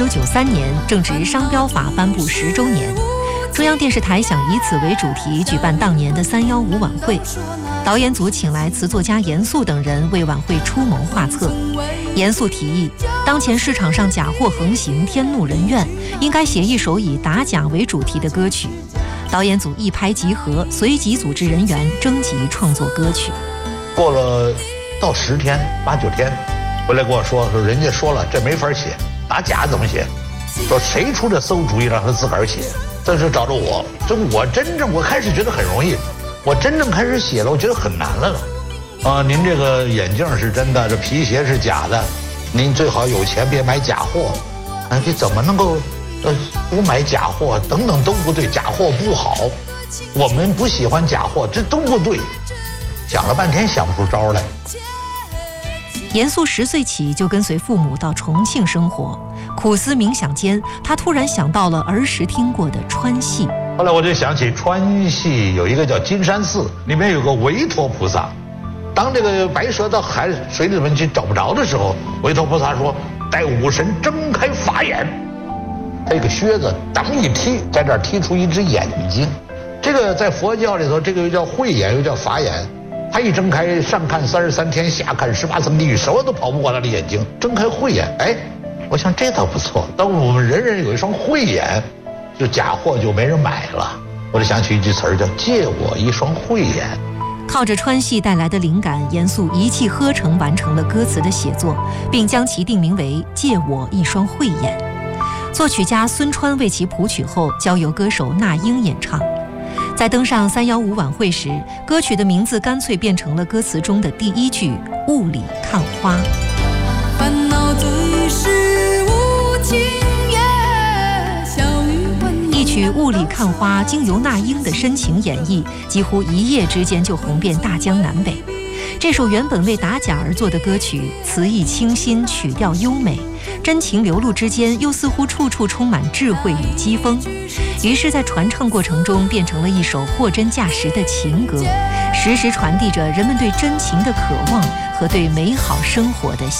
1993年正值商标法颁布10周年，中央电视台想以此为主题举办当年的315晚会。导演组请来词作家严肃等人为晚会出谋划策。严肃提议，当前市场上假货横行，天怒人怨，应该写一首以打假为主题的歌曲。导演组一拍即合，随即组织人员征集创作歌曲。 过了到10天8、9天，回来跟我说人家说了这没法写，打假怎么写？说谁出这馊主意让他自个儿写？这是找着我，我开始觉得很容易，我真正开始写了，我觉得很难了。您这个眼镜是真的，这皮鞋是假的，您最好有钱别买假货。这怎么能够不买假货？等等都不对，假货不好，我们不喜欢假货，这都不对。想了半天想不出招来。 严肃10岁起就跟随父母到重庆生活，苦思冥想间，他突然想到了儿时听过的川戏。 后来我就想起川戏有一个叫金山寺，里面有个韦陀菩萨。当这个白蛇到水里面去找不着的时候，韦陀菩萨说：“待武神睁开法眼。”这个靴子当一踢，在这儿踢出一只眼睛。这个在佛教里头，这个又叫慧眼，又叫法眼。他一睁开，上看33天，下看18层地狱，什么都跑不过他的眼睛。睁开慧眼，我想这倒不错。当我们人人有一双慧眼，就假货就没人买了。我就想起一句词儿叫“借我一双慧眼”。 靠着川戏带来的灵感，严肃一气呵成完成了歌词的写作，并将其定名为《借我一双慧眼》。作曲家孙川为其谱曲后，交由歌手那英演唱。在登上315晚会时，歌曲的名字干脆变成了歌词中的第一句“雾里看花”。 烦恼最是无情也，小雨问一曲《雾里看花》经由那英的深情演绎，几乎一夜之间就红遍大江南北。这首原本为打假而作的歌曲，词意清新，曲调优美，真情流露之间，又似乎处处充满智慧与讥讽。于是在传唱过程中变成了一首货真价实的情歌，时时传递着人们对真情的渴望和对美好生活的